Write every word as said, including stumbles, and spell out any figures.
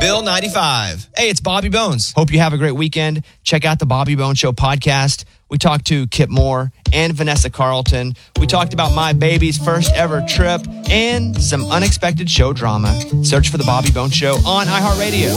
Bill ninety-five. Hey, it's Bobby Bones. Hope you have a great weekend. Check out the Bobby Bones Show podcast. We talked to Kip Moore and Vanessa Carlton. We talked about my baby's first ever trip and some unexpected show drama. Search for the Bobby Bones Show on iHeartRadio.